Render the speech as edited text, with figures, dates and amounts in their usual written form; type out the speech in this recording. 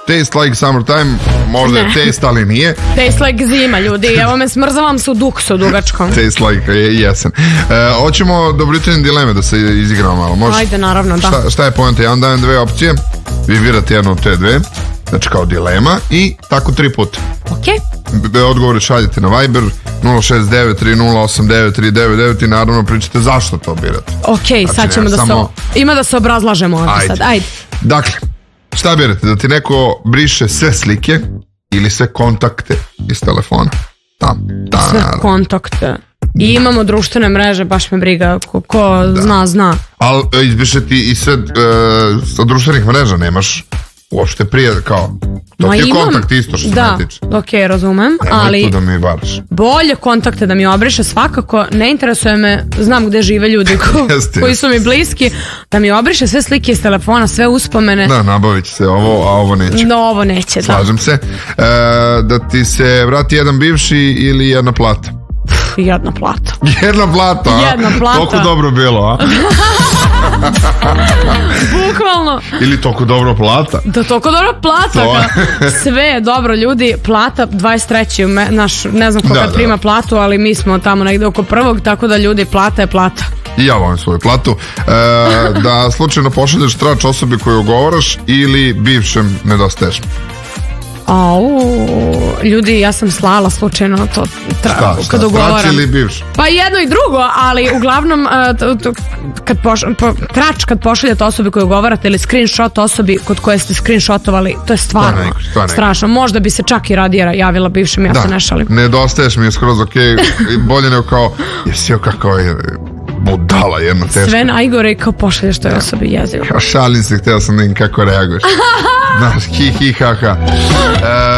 taste like summertime, možda je taste, ali nije. Taste like zima, ljudi. Evo me smrzavam se u duksu dugačkom. Taste like jesen. Hoćemo do Britanije dileme da se izigramo malo, može? Ajde, naravno, da. Šta je poenta? Ja vam dajem dve opcije, vi birate jednu od te dve, znači kao dilema i tako 3 puta. Odgovore šaljete na Viber 069308939 i naravno pričate zašto to birate. Sad ćemo ima da se obrazlažemo ovdje sad. Ajde. Dakle, šta birate? Da ti neko briše sve slike ili sve kontakte iz telefona? Sve kontakte. I imamo društvene mreže, baš me briga, ko zna. Ali izbriše ti i sve sa društvenih mreža, nemaš uopšte prije, kao, to ti je kontakt isto što se ne tiče. Da, razumem, ali tu da mi varaš. Bolje kontakte da mi obriše, svakako, ne interesuje me, znam gde žive ljudi koji su mi bliski, da mi obriše sve slike iz telefona, sve uspomene. Da, nabavit će se ovo, a ovo neće. No, ovo neće, da. Slažem se. Da ti se vrati jedan bivši ili jedna plata? Jedna plata. Jedna plata, a? Jedna plata. Toliko dobro bilo, a? Bukvalno. Ili toliko dobro plata. Da, toliko dobro plata. Sve je dobro, ljudi. Plata 23. Ne znam ko kad prima platu, ali mi smo tamo negde oko 1. Tako da, ljudi, plata je plata. I ja volim svoju platu. Da slučajno pošalješ trač osobi koju ugovaraš ili bivšem nedostaješ? Ljudi, ja sam slala slučajno to kad ugovaram. Trač ili bivš? Pa jedno i drugo, ali uglavnom trač kad pošaljate osobi koju ugovarate ili screenshot osobi kod koje ste screenshotovali, to je stvarno strašno. Možda bi se čak i radije javila bivšem, ja se ne šalim. Nedostaješ mi je skroz ok, bolje nego kao, jesi kako je budala jedna teška. Sve najgore kao pošalješ toj osobi, jezivo. Šalim se, htio sam da im kako reaguješ. Znaš, hi, ha, ha.